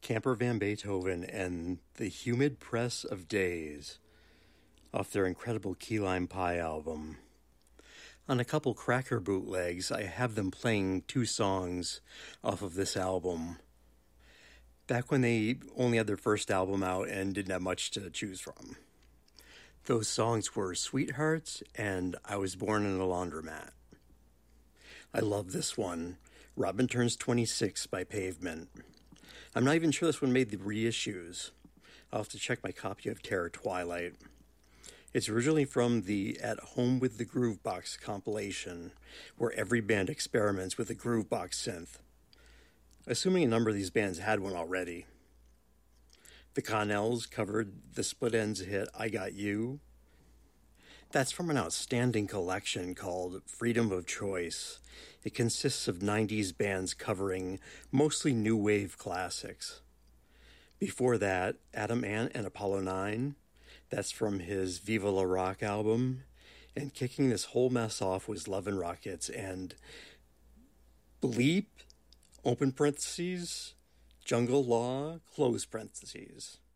Camper Van Beethoven and The Humid Press of Days off their incredible Key Lime Pie album. On a couple Cracker bootlegs, I have them playing two songs off of this album. Back when they only had their first album out and didn't have much to choose from. Those songs were Sweethearts and I Was Born in a Laundromat. I love this one, Robin Turns 26 by Pavement. I'm not even sure this one made the reissues. I'll have to check my copy of Terror Twilight. It's originally from the At Home with the Groovebox compilation, where every band experiments with a Groovebox synth. Assuming a number of these bands had one already. The Connells covered the Split Enz hit I Got You. That's from an outstanding collection called Freedom of Choice. It consists of 90s bands covering mostly new wave classics. Before that, Adam Ant and Apollo 9. That's from his Viva La Rock album. And kicking this whole mess off was Love and Rockets and Bleep, open parentheses, Jungle Law, close parentheses.